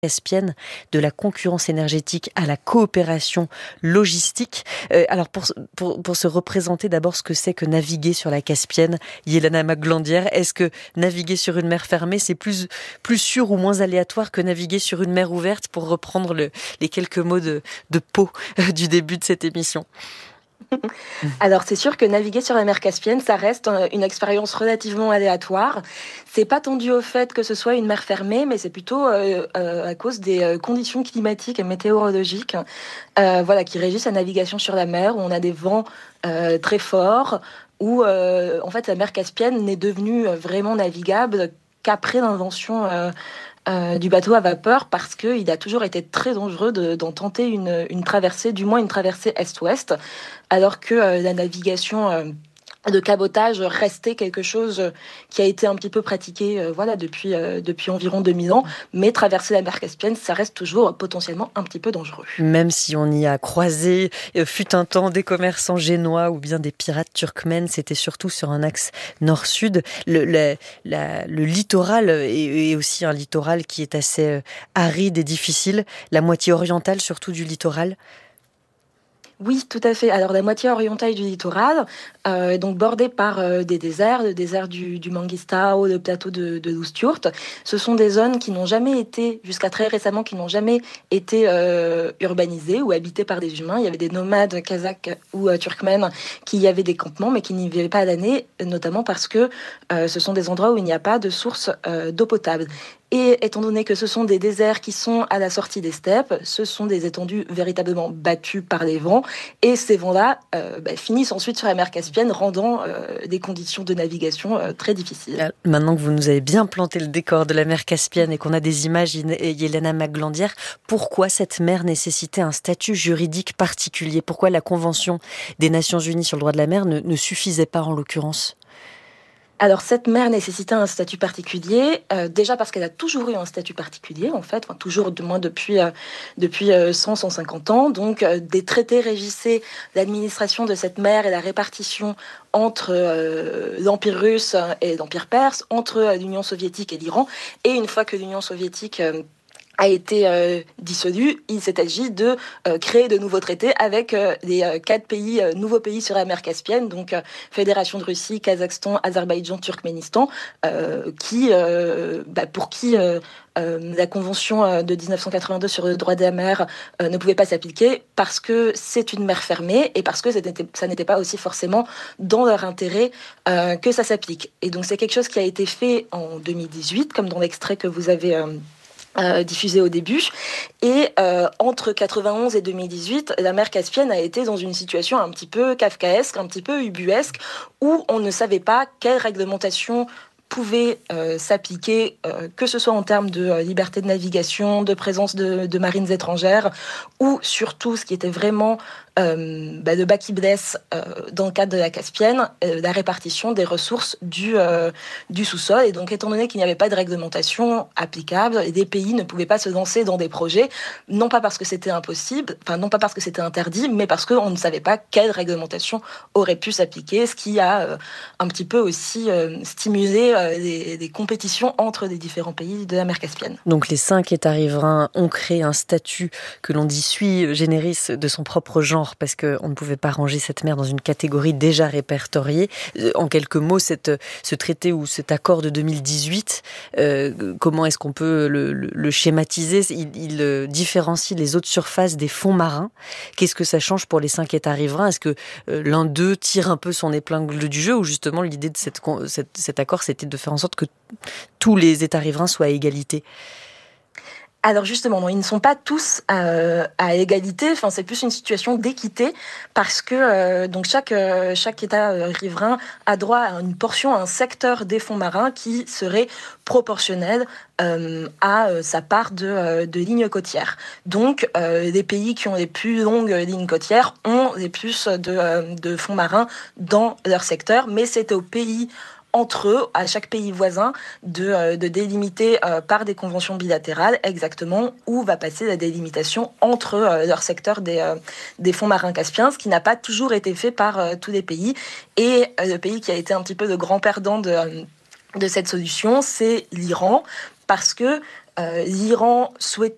caspienne, de la concurrence énergétique à la coopération logistique. Alors pour se représenter d'abord ce que c'est que naviguer sur la Caspienne, Yelena Maglandière, est-ce que naviguer sur une mer fermée, c'est plus sûr ou moins aléatoire que naviguer sur une mer ouverte, pour reprendre les quelques mots de Pau du début de cette émission? Alors c'est sûr que naviguer sur la mer Caspienne, ça reste une expérience relativement aléatoire. C'est pas tant dû au fait que ce soit une mer fermée, mais c'est plutôt à cause des conditions climatiques et météorologiques qui régissent la navigation sur la mer, où on a des vents très forts, où en fait la mer Caspienne n'est devenue vraiment navigable qu'après l'invention du bateau à vapeur, parce qu'il a toujours été très dangereux d'en tenter une traversée, du moins une traversée est-ouest, alors que la navigation de cabotage restait quelque chose qui a été un petit peu pratiqué depuis environ 2000 ans, mais traverser la mer Caspienne, ça reste toujours potentiellement un petit peu dangereux. Même si on y a croisé, fut un temps, des commerçants génois ou bien des pirates turkmènes, c'était surtout sur un axe nord-sud. Le littoral est aussi un littoral qui est assez aride et difficile, la moitié orientale surtout du littoral. Oui, tout à fait. Alors, la moitié orientale du littoral est donc bordée par des déserts, le désert du Mangistau, le plateau de l'Oustyourt. Ce sont des zones qui n'ont jamais été, jusqu'à très récemment, qui n'ont jamais été urbanisées ou habitées par des humains. Il y avait des nomades kazakhs ou turkmènes qui y avaient des campements, mais qui n'y vivaient pas à l'année, notamment parce que ce sont des endroits où il n'y a pas de source d'eau potable. Et étant donné que ce sont des déserts qui sont à la sortie des steppes, ce sont des étendues véritablement battues par les vents. Et ces vents-là finissent ensuite sur la mer Caspienne, rendant des conditions de navigation très difficiles. Maintenant que vous nous avez bien planté le décor de la mer Caspienne et qu'on a des images, Yelena Maglandière, pourquoi cette mer nécessitait un statut juridique particulier? Pourquoi la Convention des Nations Unies sur le droit de la mer ne suffisait pas en l'occurrence? Alors, cette mer nécessitait un statut particulier, déjà parce qu'elle a toujours eu un statut particulier, en fait, toujours, du moins depuis 100-150 ans. Donc, des traités régissaient l'administration de cette mer et la répartition entre l'Empire russe et l'Empire perse, entre l'Union soviétique et l'Iran. Et une fois que l'Union soviétique a été dissolu, il s'est agi de créer de nouveaux traités avec les 4 pays, nouveaux pays sur la mer Caspienne, donc Fédération de Russie, Kazakhstan, Azerbaïdjan, Turkménistan, pour qui la Convention de 1982 sur le droit de la mer ne pouvait pas s'appliquer, parce que c'est une mer fermée et parce que ça n'était pas aussi forcément dans leur intérêt que ça s'applique. Et donc c'est quelque chose qui a été fait en 2018, comme dans l'extrait que vous avez diffusé au début, et entre 91 et 2018, la mer Caspienne a été dans une situation un petit peu kafkaesque, un petit peu ubuesque, où on ne savait pas quelle réglementation pouvait s'appliquer, que ce soit en termes de liberté de navigation, de présence de marines étrangères, ou surtout, ce qui était vraiment le bas qui blesse dans le cadre de la Caspienne, la répartition des ressources du sous-sol. Et donc, étant donné qu'il n'y avait pas de réglementation applicable, les pays ne pouvaient pas se lancer dans des projets, non pas parce que c'était impossible, non pas parce que c'était interdit, mais parce qu'on ne savait pas quelle réglementation aurait pu s'appliquer, ce qui a un petit peu aussi stimulé des compétitions entre les différents pays de la mer Caspienne. Donc les 5 États riverains ont créé un statut que l'on dit sui generis de son propre genre, parce qu'on ne pouvait pas ranger cette mer dans une catégorie déjà répertoriée. En quelques mots, ce traité ou cet accord de 2018, comment est-ce qu'on peut le schématiser? Il différencie les eaux de surface des fonds marins. Qu'est-ce que ça change pour les 5 États riverains? Est-ce que l'un d'eux tire un peu son épingle du jeu, ou justement l'idée de cet accord, c'était de faire en sorte que tous les États riverains soient à égalité? Alors justement, non, ils ne sont pas tous à égalité. C'est plus une situation d'équité, parce que donc chaque État riverain a droit à une portion, à un secteur des fonds marins qui serait proportionnel à sa part de lignes côtières. Donc les pays qui ont les plus longues lignes côtières ont les plus de fonds marins dans leur secteur, mais c'est au pays entre eux, à chaque pays voisin, de délimiter par des conventions bilatérales exactement où va passer la délimitation entre leur secteur des fonds marins caspiens, ce qui n'a pas toujours été fait par tous les pays. Et le pays qui a été un petit peu le grand perdant de cette solution, c'est l'Iran, parce que l'Iran souhaitait